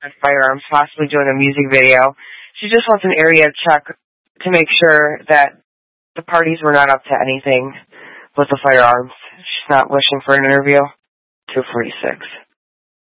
at firearms, possibly doing a music video. She just wants an area check to make sure that the parties were not up to anything with the firearms. She's not wishing for an interview. 246.